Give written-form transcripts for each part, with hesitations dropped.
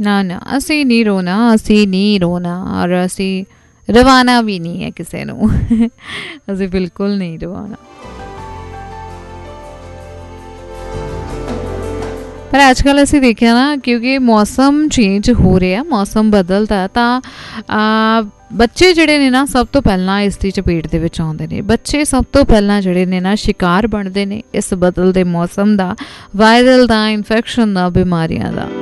ਨਾ ਨਾ, ਅਸੀਂ ਨਹੀਂ ਰੋਣਾ, ਅਸੀਂ ਨਹੀਂ ਰੋਣਾ, ਔਰ ਅਸੀਂ ਰਵਾਨਾ ਵੀ ਨਹੀਂ ਹੈ ਕਿਸੇ ਨੂੰ। ਅਸੀਂ ਬਿਲਕੁਲ ਨਹੀਂ ਰਵਾਣਾ। ਪਰ ਅੱਜ ਕੱਲ੍ਹ ਅਸੀਂ ਦੇਖਿਆ ਨਾ, ਕਿਉਂਕਿ ਮੌਸਮ ਚੇਂਜ ਹੋ ਰਿਹਾ, ਮੌਸਮ ਬਦਲਦਾ, ਤਾਂ ਬੱਚੇ ਜਿਹੜੇ ਨੇ ਨਾ ਸਭ ਤੋਂ ਪਹਿਲਾਂ ਇਸ ਦੀ ਚਪੇਟ ਦੇ ਵਿੱਚ ਆਉਂਦੇ ਨੇ। ਬੱਚੇ ਸਭ ਤੋਂ ਪਹਿਲਾਂ ਜਿਹੜੇ ਨੇ ਨਾ ਸ਼ਿਕਾਰ ਬਣਦੇ ਨੇ ਇਸ ਬਦਲਦੇ ਮੌਸਮ ਦਾ, ਵਾਇਰਲ ਦਾ, ਇਨਫੈਕਸ਼ਨ ਦਾ, ਬਿਮਾਰੀਆਂ ਦਾ।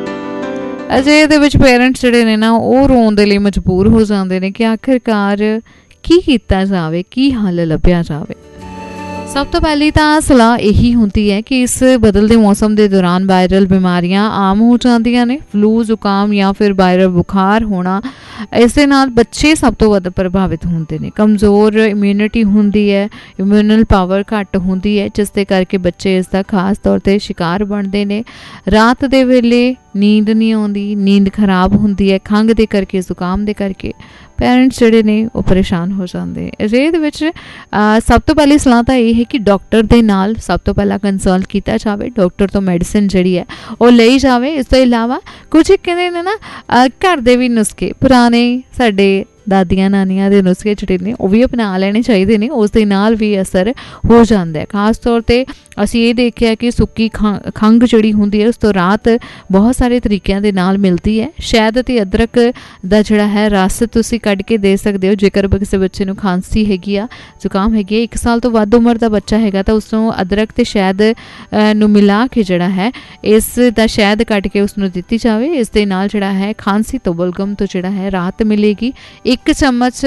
ਅਜੇ ਇਹਦੇ ਵਿੱਚ ਪੇਰੈਂਟਸ ਜਿਹੜੇ ਨੇ ਨਾ ਉਹ ਰੋਣ ਦੇ ਲਈ ਮਜਬੂਰ ਹੋ ਜਾਂਦੇ ਨੇ ਕਿ ਆਖਿਰਕਾਰ ਕੀ ਕੀਤਾ ਜਾਵੇ, ਕੀ ਹੱਲ ਲੱਭਿਆ ਜਾਵੇ। ਸਭ ਤੋਂ ਪਹਿਲੀ ਤਾਂ ਸਲਾਹ ਇਹੀ ਹੁੰਦੀ ਹੈ ਕਿ ਇਸ ਬਦਲਦੇ ਮੌਸਮ ਦੇ ਦੌਰਾਨ ਵਾਇਰਲ ਬਿਮਾਰੀਆਂ ਆਮ ਹੋ ਜਾਂਦੀਆਂ ਨੇ। ਫਲੂ, ਜ਼ੁਕਾਮ ਜਾਂ ਫਿਰ ਵਾਇਰਲ ਬੁਖਾਰ ਹੋਣਾ, ਇਸ ਦੇ ਨਾਲ ਬੱਚੇ ਸਭ ਤੋਂ ਵੱਧ ਪ੍ਰਭਾਵਿਤ ਹੁੰਦੇ ਨੇ। ਕਮਜ਼ੋਰ ਇਮਿਊਨਿਟੀ ਹੁੰਦੀ ਹੈ, ਇਮਿਊਨਲ ਪਾਵਰ ਘੱਟ ਹੁੰਦੀ ਹੈ, ਜਿਸ ਦੇ ਕਰਕੇ ਬੱਚੇ ਇਸ ਦਾ ਖਾਸ ਤੌਰ 'ਤੇ ਸ਼ਿਕਾਰ ਬਣਦੇ ਨੇ। ਰਾਤ ਦੇ ਵੇਲੇ ਨੀਂਦ ਨਹੀਂ ਆਉਂਦੀ, ਨੀਂਦ ਖਰਾਬ ਹੁੰਦੀ ਹੈ, ਖੰਘ ਦੇ ਕਰਕੇ, ਜ਼ੁਕਾਮ ਦੇ ਕਰਕੇ ਪੇਰੈਂਟਸ ਜਿਹੜੇ ਨੇ ਉਹ ਪਰੇਸ਼ਾਨ ਹੋ ਜਾਂਦੇ। ਇਹਦੇ ਵਿੱਚ ਸਭ ਤੋਂ ਪਹਿਲੀ ਸਲਾਹ ਤਾਂ ਇਹ ਹੈ ਕਿ ਡਾਕਟਰ ਦੇ ਨਾਲ ਸਭ ਤੋਂ ਪਹਿਲਾਂ ਕੰਸਲਟ ਕੀਤਾ ਜਾਵੇ, ਡਾਕਟਰ ਤੋਂ ਮੈਡੀਸਿਨ ਜਿਹੜੀ ਹੈ ਉਹ ਲਈ ਜਾਵੇ। ਇਸ ਤੋਂ ਇਲਾਵਾ ਕੁਝ ਕਹਿੰਦੇ ਨੇ ਨਾ ਘਰ ਦੇ ਵੀ ਨੁਸਖੇ, ਪੁਰਾਣੇ ਸਾਡੇ ਦਾਦੀਆਂ ਨਾਨੀਆਂ ਦੇ ਨੁਸਖੇ ਜਿਹੜੇ ਨੇ ਉਹ ਵੀ ਅਪਣਾ ਲੈਣੇ ਚਾਹੀਦੇ ਨੇ, ਉਸ ਦੇ ਨਾਲ ਵੀ ਅਸਰ ਹੋ ਜਾਂਦਾ ਹੈ। ਖਾਸ ਤੌਰ 'ਤੇ ਅਸੀਂ ਇਹ ਦੇਖਿਆ ਕਿ ਸੁੱਕੀ ਖੰਘ ਜਿਹੜੀ ਹੁੰਦੀ ਹੈ ਉਸ ਤੋਂ ਰਾਹਤ ਬਹੁਤ ਸਾਰੇ ਤਰੀਕਿਆਂ ਦੇ ਨਾਲ ਮਿਲਦੀ ਹੈ। ਸ਼ਹਿਦ ਅਤੇ ਅਦਰਕ ਦਾ ਜਿਹੜਾ ਹੈ ਰਸ ਤੁਸੀਂ ਕੱਢ ਕੇ ਦੇ ਸਕਦੇ ਹੋ। ਜੇਕਰ ਕਿਸੇ ਬੱਚੇ ਨੂੰ ਖਾਂਸੀ ਹੈਗੀ ਆ, ਜ਼ੁਕਾਮ ਹੈਗੀ ਹੈ, 1 ਸਾਲ ਤੋਂ ਵੱਧ ਉਮਰ ਦਾ ਬੱਚਾ ਹੈਗਾ, ਤਾਂ ਉਸ ਨੂੰ ਅਦਰਕ ਅਤੇ ਸ਼ਹਿਦ ਨੂੰ ਮਿਲਾ ਕੇ ਜਿਹੜਾ ਹੈ ਇਸ ਦਾ ਸ਼ਹਿਦ ਕੱਢ ਕੇ ਉਸ ਨੂੰ ਦਿੱਤੀ ਜਾਵੇ। ਇਸ ਦੇ ਨਾਲ ਜਿਹੜਾ ਹੈ ਖਾਂਸੀ ਤੋਂ, ਬਲਗਮ ਤੋਂ ਜਿਹੜਾ ਹੈ ਰਾਹਤ ਮਿਲੇਗੀ। 1 ਚਮਚ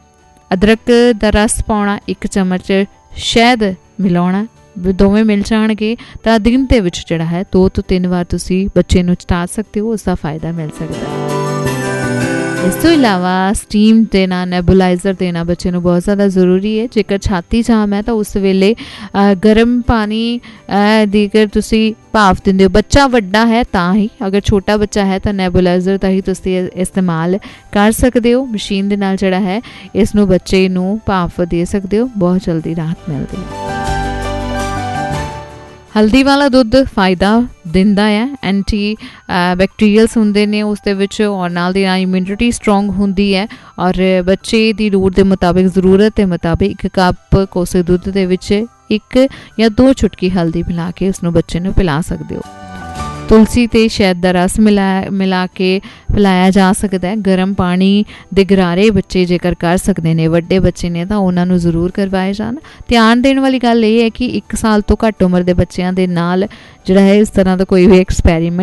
ਅਦਰਕ ਦਾ ਰਸ ਪਾਉਣਾ, 1 ਚਮਚ ਸ਼ਹਿਦ ਮਿਲਾਉਣਾ, ਦੋਵੇਂ ਮਿਲ ਜਾਣਗੇ ਤਾਂ ਦਿਨ ਦੇ ਵਿੱਚ ਜਿਹੜਾ ਹੈ 2 ਤੋਂ 3 ਵਾਰ ਤੁਸੀਂ ਬੱਚੇ ਨੂੰ ਚਟਾ ਸਕਦੇ ਹੋ, ਉਸ ਦਾ ਫਾਇਦਾ ਮਿਲ ਸਕਦਾ ਹੈ। ਇਸ ਤੋਂ ਇਲਾਵਾ ਸਟੀਮ ਦੇਣਾ, ਨੈਬੂਲਾਈਜ਼ਰ ਦੇਣਾ ਬੱਚੇ ਨੂੰ ਬਹੁਤ ਜ਼ਿਆਦਾ ਜ਼ਰੂਰੀ ਹੈ। ਜੇਕਰ ਛਾਤੀ ਜਾਮ ਹੈ ਤਾਂ ਉਸ ਵੇਲੇ ਗਰਮ ਪਾਣੀ ਜੇਕਰ ਤੁਸੀਂ ਭਾਫ ਦਿੰਦੇ ਹੋ, ਬੱਚਾ ਵੱਡਾ ਹੈ ਤਾਂ ਹੀ, ਅਗਰ ਛੋਟਾ ਬੱਚਾ ਹੈ ਤਾਂ ਨੈਬੂਲਾਈਜ਼ਰ ਦਾ ਹੀ ਤੁਸੀਂ ਇਸਤੇਮਾਲ ਕਰ ਸਕਦੇ ਹੋ। ਮਸ਼ੀਨ ਦੇ ਨਾਲ ਜਿਹੜਾ ਹੈ ਇਸ ਨੂੰ ਬੱਚੇ ਨੂੰ ਭਾਫ ਦੇ ਸਕਦੇ ਹੋ, ਬਹੁਤ ਜਲਦੀ ਰਾਹਤ ਮਿਲਦੀ ਹੈ। ਹਲਦੀ ਵਾਲਾ ਦੁੱਧ ਫਾਇਦਾ ਦਿੰਦਾ ਹੈ, ਐਂਟੀ ਬੈਕਟੀਰੀਅਲਸ ਹੁੰਦੇ ਨੇ ਉਸ ਦੇ ਵਿੱਚ, ਔਰ ਨਾਲ ਦੀ ਨਾਲ ਇਮਿਊਨਿਟੀ ਸਟਰੋਂਗ ਹੁੰਦੀ ਹੈ। ਔਰ ਬੱਚੇ ਦੀ ਲੋੜ ਦੇ ਮੁਤਾਬਿਕ, ਜ਼ਰੂਰਤ ਦੇ ਮੁਤਾਬਿਕ 1 ਕੱਪ ਕੋਸੇ ਦੁੱਧ ਦੇ ਵਿੱਚ 1 ਜਾਂ 2 ਚੁਟਕੀ ਹਲਦੀ ਮਿਲਾ ਕੇ ਉਸਨੂੰ ਬੱਚੇ ਨੂੰ ਪਿਲਾ ਸਕਦੇ ਹੋ। ਤੁਲਸੀ ਅਤੇ ਸ਼ਹਿਦ ਦਾ ਰਸ ਮਿਲਾ ਕੇ ਪਿਲਾਇਆ ਜਾ ਸਕਦਾ ਹੈ। ਗਰਮ ਪਾਣੀ ਦੇ ਗਰਾਰੇ ਬੱਚੇ ਜੇਕਰ ਕਰ ਸਕਦੇ ਨੇ, ਵੱਡੇ ਬੱਚੇ ਨੇ ਤਾਂ ਉਹਨਾਂ ਨੂੰ ਜ਼ਰੂਰ ਕਰਵਾਏ ਜਾਣ। ਧਿਆਨ ਦੇਣ ਵਾਲੀ ਗੱਲ ਇਹ ਹੈ ਕਿ 1 ਸਾਲ ਤੋਂ ਘੱਟ ਉਮਰ ਦੇ ਬੱਚਿਆਂ ਦੇ ਨਾਲ ਜਿਹੜਾ ਹੈ ਇਸ ਤਰ੍ਹਾਂ ਦਾ ਕੋਈ ਵੀ ਐਕਸਪੈਰੀਮੈਂਟ